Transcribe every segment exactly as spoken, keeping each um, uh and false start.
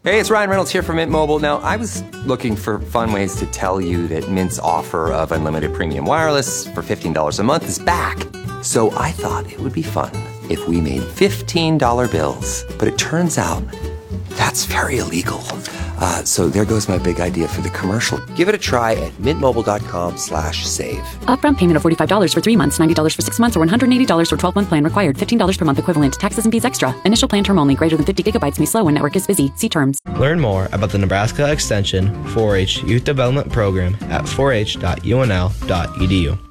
Hey, it's Ryan Reynolds here from Mint Mobile. Now, I was looking for fun ways to tell you that Mint's offer of unlimited premium wireless for fifteen dollars a month is back. So I thought it would be fun if we made fifteen dollar bills. But it turns out that's very illegal. Uh, so there goes my big idea for the commercial. Give it a try at mintmobile.com slash save. Upfront payment of forty-five dollars for three months, ninety dollars for six months, or one hundred eighty dollars for twelve-month plan required. fifteen dollars per month equivalent. Taxes and fees extra. Initial plan term only. Greater than fifty gigabytes may slow when network is busy. See terms. Learn more about the Nebraska Extension four H Youth Development Program at four h dot u n l dot e d u.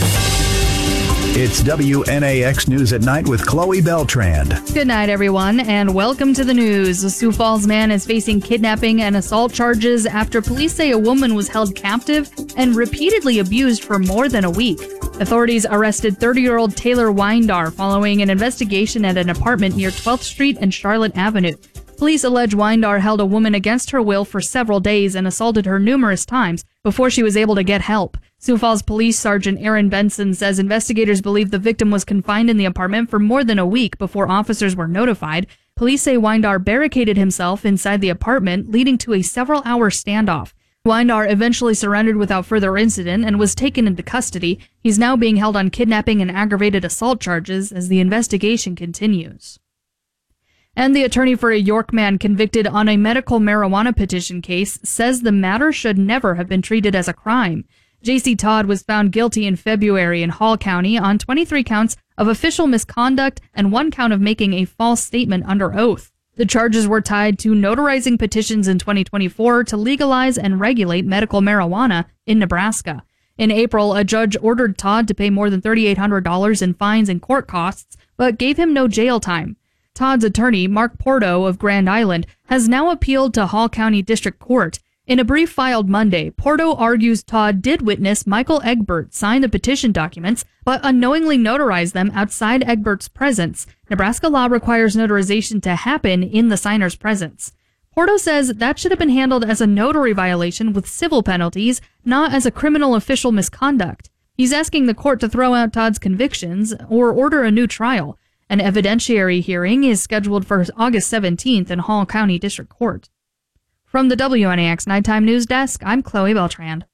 It's W N A X News at Night with Chloe Beltrand. Good night, everyone, and welcome to the news. A Sioux Falls man is facing kidnapping and assault charges after police say a woman was held captive and repeatedly abused for more than a week. Authorities arrested thirty-year-old Taylor Weindar following an investigation at an apartment near twelfth Street and Charlotte Avenue. Police allege Weindar held a woman against her will for several days and assaulted her numerous times before she was able to get help. Sioux Falls Police Sergeant Aaron Benson says investigators believe the victim was confined in the apartment for more than a week before officers were notified. Police say Weindar barricaded himself inside the apartment, leading to a several-hour standoff. Weindar eventually surrendered without further incident and was taken into custody. He's now being held on kidnapping and aggravated assault charges as the investigation continues. And the attorney for a York man convicted on a medical marijuana petition case says the matter should never have been treated as a crime. J C Todd was found guilty in February in Hall County on twenty-three counts of official misconduct and one count of making a false statement under oath. The charges were tied to notarizing petitions in twenty twenty-four to legalize and regulate medical marijuana in Nebraska. In April, a judge ordered Todd to pay more than three thousand eight hundred dollars in fines and court costs, but gave him no jail time. Todd's attorney, Mark Porto of Grand Island, has now appealed to Hall County District Court. In a brief filed Monday, Porto argues Todd did witness Michael Egbert sign the petition documents, but unknowingly notarized them outside Egbert's presence. Nebraska law requires notarization to happen in the signer's presence. Porto says that should have been handled as a notary violation with civil penalties, not as a criminal official misconduct. He's asking the court to throw out Todd's convictions or order a new trial. An evidentiary hearing is scheduled for August seventeenth in Hall County District Court. From the W N A X Nighttime News Desk, I'm Chloe Beltrand.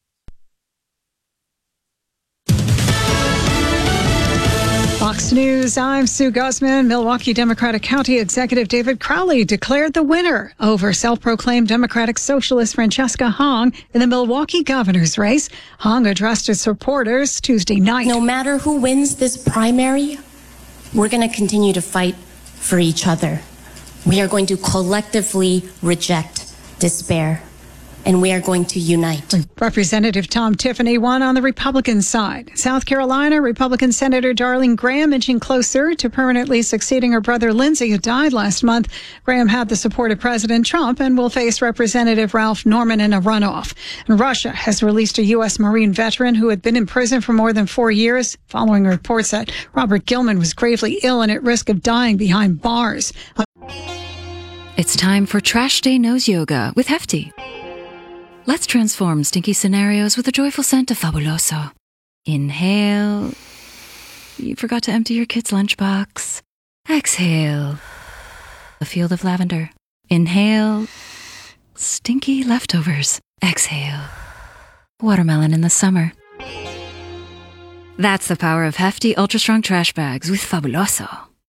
Fox News, I'm Sue Guzman. Milwaukee Democratic County Executive David Crowley declared the winner over self-proclaimed Democratic Socialist Francesca Hong in the Milwaukee governor's race. Hong addressed his supporters Tuesday night. No matter who wins this primary, we're going to continue to fight for each other. We are going to collectively reject despair, and we are going to unite. Representative Tom Tiffany won on the Republican side. South Carolina Republican Senator Darlene Graham inching closer to permanently succeeding her brother Lindsey, who died last month. Graham had the support of President Trump and will face Representative Ralph Norman in a runoff. And Russia has released a U S Marine veteran who had been in prison for more than four years, following reports that Robert Gilman was gravely ill and at risk of dying behind bars. It's time for Trash Day Nose Yoga with Hefty. Let's transform stinky scenarios with a joyful scent of Fabuloso. Inhale. You forgot to empty your kid's lunchbox. Exhale. A field of lavender. Inhale. Stinky leftovers. Exhale. Watermelon in the summer. That's the power of Hefty Ultra Strong Trash Bags with Fabuloso.